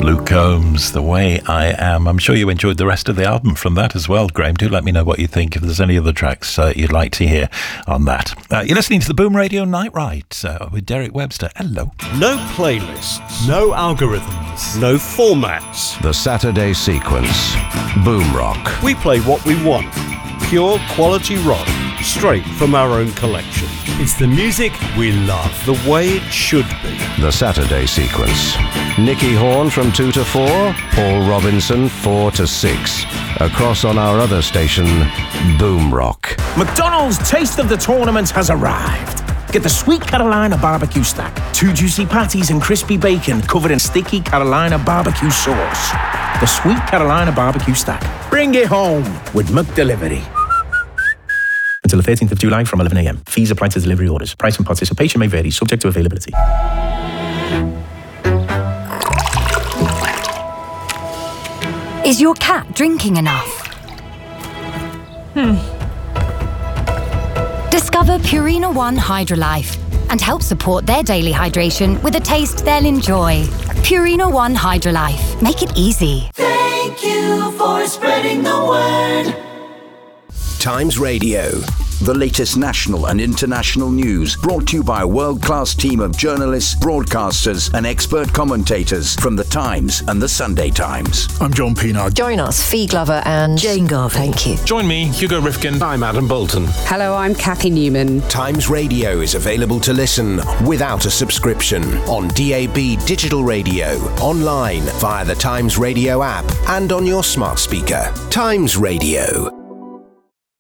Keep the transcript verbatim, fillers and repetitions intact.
Luke Combs, The Way I Am. I'm sure you enjoyed the rest of the album from that as well, Graham. Do let me know what you think, if there's any other tracks uh, you'd like to hear on that. Uh, you're listening to the Boom Radio Night Ride uh, with Derek Webster. Hello. No playlists. No algorithms. No formats. The Saturday Sequence. Boom Rock. We play what we want. Pure quality rock. Straight from our own collection. It's the music we love. The way it should be. The Saturday Sequence. Nicky Horn from two to four, Paul Robinson four to six. Across on our other station, Boom Rock. McDonald's Taste of the Tournament has arrived. Get the Sweet Carolina Barbecue Stack. Two juicy patties and crispy bacon covered in sticky Carolina barbecue sauce. The Sweet Carolina Barbecue Stack. Bring it home with McDelivery. Until the thirteenth of July from eleven a.m. Fees apply to delivery orders. Price and participation may vary, subject to availability. Is your cat drinking enough? Hmm. Discover Purina One Hydrolife and help support their daily hydration with a taste they'll enjoy. Purina One Hydrolife. Make it easy. Thank you for spreading the word. Times Radio. The latest national and international news brought to you by a world-class team of journalists, broadcasters and expert commentators from The Times and The Sunday Times. I'm John Pienaar. Join us, Fee Glover and Jane Garvey. Thank you. Join me, Hugo Rifkin. I'm Adam Bolton. Hello, I'm Kathy Newman. Times Radio is available to listen without a subscription on D A B digital radio, online via the Times Radio app and on your smart speaker. Times Radio.